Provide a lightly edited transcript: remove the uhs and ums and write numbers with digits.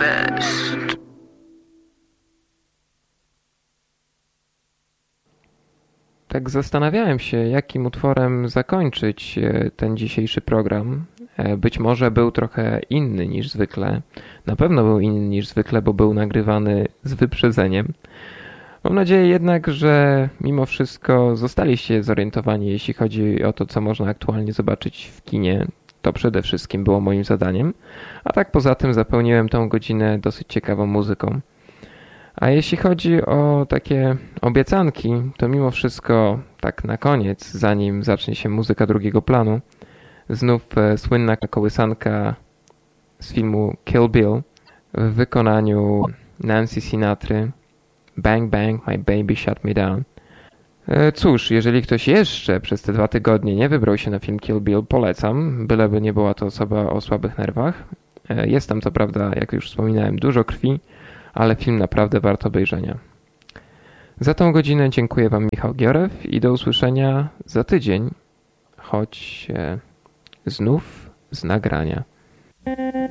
best. Tak zastanawiałem się, jakim utworem zakończyć ten dzisiejszy program. Być może był trochę inny niż zwykle. Na pewno był inny niż zwykle, bo był nagrywany z wyprzedzeniem. Mam nadzieję jednak, że mimo wszystko zostaliście zorientowani, jeśli chodzi o to, co można aktualnie zobaczyć w kinie. To przede wszystkim było moim zadaniem. A tak poza tym zapełniłem tą godzinę dosyć ciekawą muzyką. A jeśli chodzi o takie obiecanki, to mimo wszystko tak na koniec, zanim zacznie się muzyka drugiego planu, znów słynna kołysanka z filmu Kill Bill w wykonaniu Nancy Sinatry. Bang Bang, My Baby Shut Me Down. Cóż, jeżeli ktoś jeszcze przez te 2 tygodnie nie wybrał się na film Kill Bill, polecam, byleby nie była to osoba o słabych nerwach. Jest tam co prawda, jak już wspominałem, dużo krwi, ale film naprawdę wart obejrzenia. Za tą godzinę dziękuję Wam, Michał Giorew, i do usłyszenia za tydzień, choć znów z nagrania.